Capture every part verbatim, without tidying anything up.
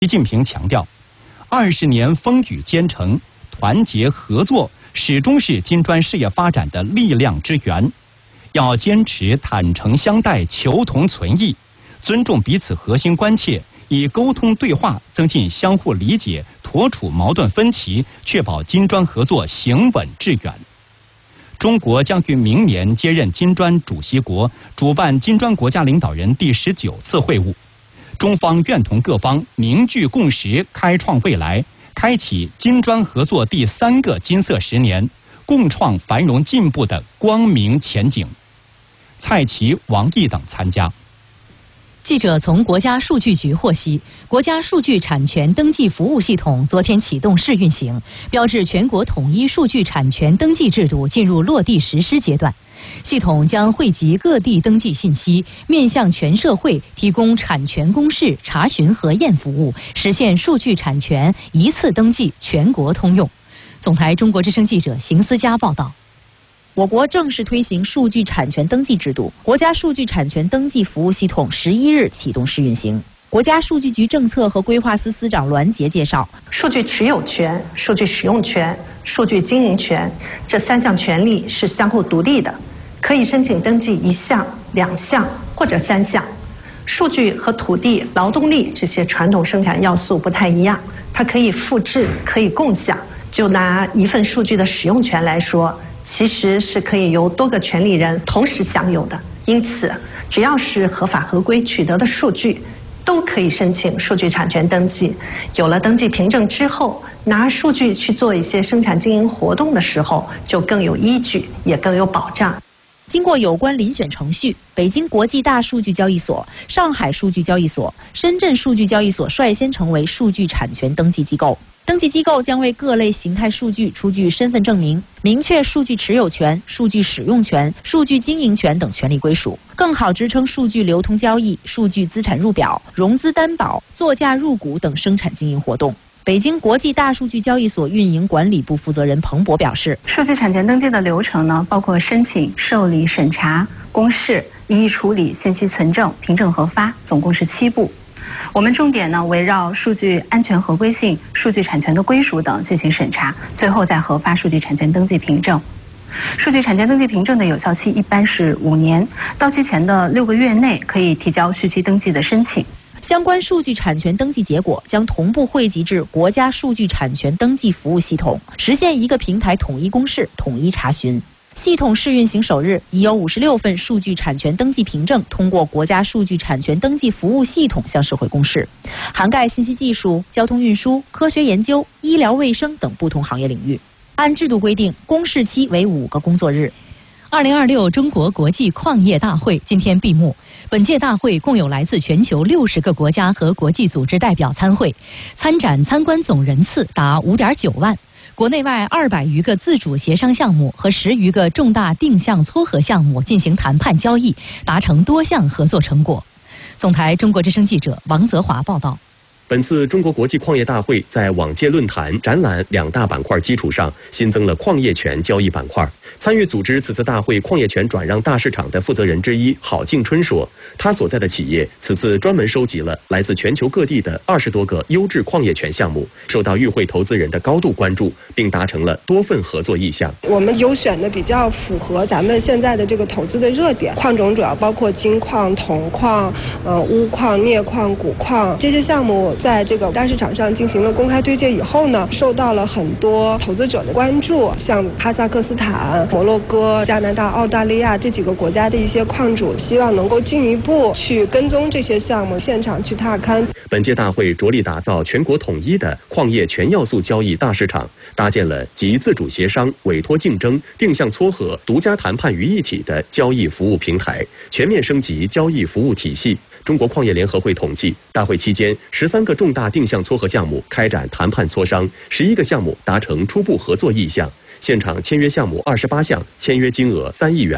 习近平强调，二十年风雨兼程，团结合作始终是金砖事业发展的力量之源。要坚持坦诚相待、求同存异，尊重彼此核心关切，以沟通对话增进相互理解，妥处矛盾分歧，确保金砖合作行稳致远。中国将于明年接任金砖主席国，主办金砖国家领导人第十九次会晤。中方愿同各方凝聚共识，开创未来，开启金砖合作第三个金色十年，共创繁荣进步的光明前景。蔡奇、王毅等参加。 记者从国家数据局获悉，国家数据产权登记服务系统昨天启动试运行，标志全国统一数据产权登记制度进入落地实施阶段。系统将汇集各地登记信息，面向全社会提供产权公示、查询核验服务，实现数据产权一次登记全国通用。总台中国之声记者邢思佳报道。 我国正式推行数据产权登记制度，国家数据产权登记服务系统十一日启动试运行。国家数据局政策和规划司司长栾杰介绍， 数据持有权、数据使用权、数据经营权这三项权利是相互独立的，可以申请登记一项、两项或者三项。数据和土地、劳动力这些传统生产要素不太一样，它可以复制，可以共享。就拿一份数据的使用权来说，其实是可以由多个权利人同时享有的，因此只要是合法合规取得的数据，都可以申请数据产权登记。有了登记凭证之后，拿数据去做一些生产经营活动的时候，就更有依据，也更有保障。 经过有关遴选程序，北京国际大数据交易所、上海数据交易所、深圳数据交易所率先成为数据产权登记机构。登记机构将为各类形态数据出具身份证明，明确数据持有权、数据使用权、数据经营权等权利归属，更好支撑数据流通交易、数据资产入表、融资担保、作价入股等生产经营活动。北京国际大数据交易所运营管理部负责人彭博表示， 数据产权登记的流程呢，包括申请、受理、审查、公示、一一处理、信息存证、凭证核发，总共是七步。我们重点呢围绕数据安全合规性、数据产权的归属等进行审查，最后再核发数据产权登记凭证。数据产权登记凭证的有效期一般是五年，到期前的六个月内可以提交续期登记的申请。 相关数据产权登记结果将同步汇集至国家数据产权登记服务系统，实现一个平台统一公示、统一查询。系统试运行首日，已有五十六份数据产权登记凭证通过国家数据产权登记服务系统向社会公示，涵盖信息技术、交通运输、科学研究、医疗卫生等不同行业领域。按制度规定，公示期为五个工作日。 二零二六中国国际矿业大会今天闭幕。本届大会共有来自全球六十个国家和国际组织代表参会，参展参观总人次达五点九万。国内外二百余个自主协商项目和十余个重大定向撮合项目进行谈判交易，达成多项合作成果。总台中国之声记者王泽华报道。 本次中国国际矿业大会在往届论坛、展览两大板块基础上，新增了矿业权交易板块。参与组织此次大会矿业权转让大市场的负责人之一郝敬春说，他所在的企业此次专门收集了来自全球各地的二十多个优质矿业权项目，受到与会投资人的高度关注，并达成了多份合作意向。 我们优选的比较符合咱们现在的这个投资的热点，矿种主要包括金矿、铜矿、呃钨矿、镍矿、钴矿这些项目。在这个大市场上进行了公开推介以后呢，受到了很多投资者的关注，像哈萨克斯坦、摩洛哥、加拿大、澳大利亚这几个国家的一些矿主，希望能够进一步去跟踪这些项目，现场去踏勘。 本届大会着力打造全国统一的矿业全要素交易大市场，搭建了集自主协商、委托竞争、定向撮合、独家谈判于一体的交易服务平台，全面升级交易服务体系。中国矿业联合会统计，大会期间十三个重大定向撮合项目开展谈判磋商，十一个项目达成初步合作意向，现场签约项目二十八项，签约金额三亿元。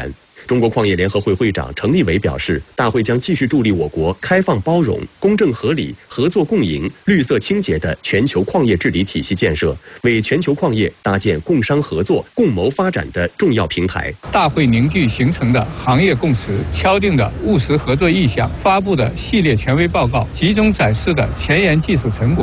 中国矿业联合会会长程立伟表示，大会将继续助力我国开放包容、公正合理、合作共赢、绿色清洁的全球矿业治理体系建设，为全球矿业搭建共商合作、共谋发展的重要平台。 大会凝聚形成的行业共识、敲定的务实合作意向、发布的系列权威报告、集中展示的前沿技术成果，